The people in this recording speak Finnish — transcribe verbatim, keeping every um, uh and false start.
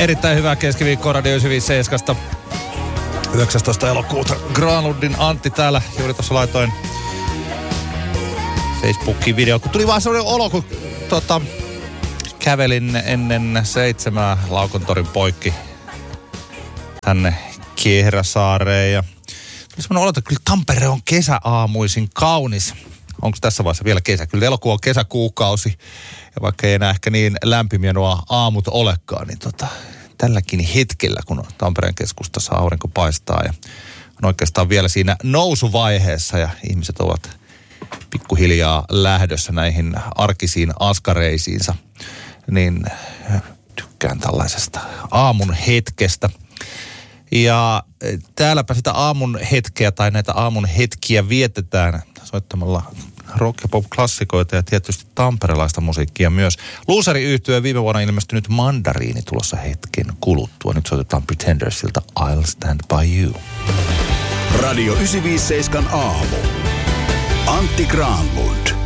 Erittäin hyvää keskiviikkoa Radio yhdeksänsataaviisikymmentäseitsemän. yhdeksästoista elokuuta. Granlundin Antti täällä. Juuri tuossa laitoin Facebookiin video. Kun tuli vaan sellainen olo, kun tota, kävelin ennen seitsemää Laukontorin poikki tänne Kehräsaareen. Ja tuli semmoinen olo, että kyllä Tampere on kesäaamuisin kaunis. Onko tässä vaiheessa vielä kesä? Kyllä elokuu on kesäkuukausi. Ja vaikka ei enää ehkä niin lämpimiä nuo aamut olekaan, niin tota, tälläkin hetkellä, kun Tampereen keskustassa aurinko paistaa ja on oikeastaan vielä siinä nousuvaiheessa ja ihmiset ovat pikkuhiljaa lähdössä näihin arkisiin askareisiinsa, niin tykkään tällaisesta aamun hetkestä. Ja täälläpä sitä aamun hetkeä tai näitä aamun hetkiä vietetään soittamalla rock- ja pop-klassikoita ja tietysti tamperelaista musiikkia myös. Luusari-yhtye viime vuonna ilmestynyt Mandariini tulossa hetken kuluttua. Nyt soitetaan Pretendersilta I'll Stand By You. Radio yhdeksänsataaviisikymmentäseitsemän aamu. Antti Granlund.